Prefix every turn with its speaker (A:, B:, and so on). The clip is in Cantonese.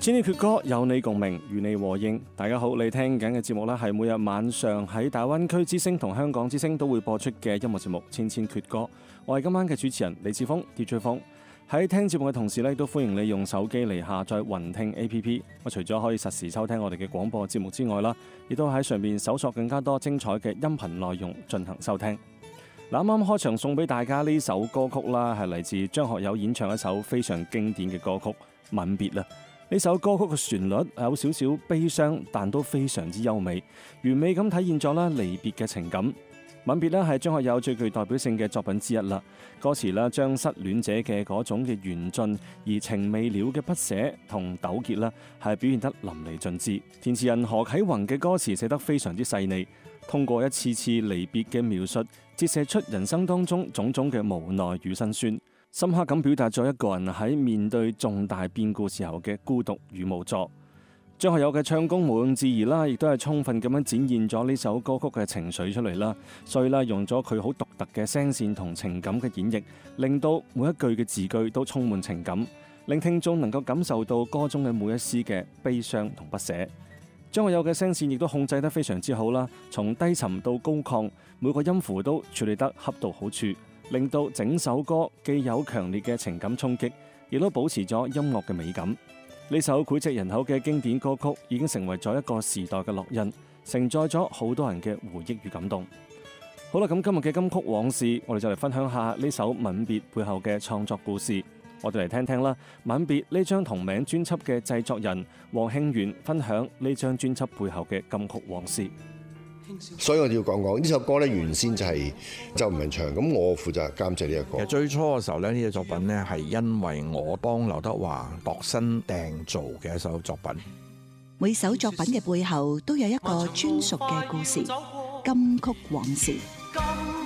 A: 千禧闕歌有你共鳴，與你和應。大家好，你聽緊嘅節目呢係每日晚上喺大灣區之聲同香港之聲都會播出嘅音樂節目《千禧闕歌》。我係今晚嘅主持人李志峰 DJ 峰。喺聽節目嘅同時呢，都歡迎你用手機嚟下載雲聽 APP。我除咗可以實時收聽我哋嘅廣播節目之外啦，亦都喺上面搜索更加多精彩嘅音頻內容進行收聽。嗱，啱啱開場送俾大家呢首歌曲啦，係嚟自張學友演唱一首非常經典嘅歌曲《吻別》啦。呢首歌曲嘅旋律有少少悲傷，但都非常之優美，完美咁體現咗啦離別嘅情感。吻別咧係張學友最具代表性嘅作品之一啦。歌詞啦將失戀者嘅嗰種嘅緣盡而情未了嘅不捨同糾結啦，係表現得淋漓盡致。填詞人何啟宏嘅歌詞寫得非常之細膩，通過一次次離別嘅描述，折射出人生當中種種嘅無奈與辛酸。深刻咁表達咗一個人喺面對重大變故時候嘅孤獨與無助。張學友嘅唱功毋庸置疑啦，亦都係充分咁樣展現咗呢首歌曲嘅情緒出嚟啦。所以啦，用咗佢好獨特嘅聲線同情感嘅演繹，令到每一句嘅字句都充滿情感，令聽眾能夠感受到歌中嘅每一絲嘅悲傷同不捨。張學友嘅聲線亦都控制得非常之好啦，從低沉到高亢，每個音符都處理得恰到好處，令到整首歌既有強烈嘅情感衝擊，亦都保持咗音樂嘅美感。呢首膾炙人口嘅經典歌曲已經成為咗一個時代嘅烙印，承載咗好多人嘅回憶與感動。好啦，咁今日嘅金曲往事，我哋就嚟分享下呢首《吻別》背後嘅創作故事。我哋嚟聽聽啦，《吻別》呢張同名專輯嘅製作人黃慶元分享呢張專輯背後嘅金曲往事。
B: 所以我要講講呢首歌咧，原先就係周文唱，咁我負責監製呢一個。
C: 其實最初嘅時候咧，呢隻作品咧係因為我幫劉德華度身訂造嘅一首作品。
D: 每首作品嘅背後都有一個專屬嘅故事，金曲往事。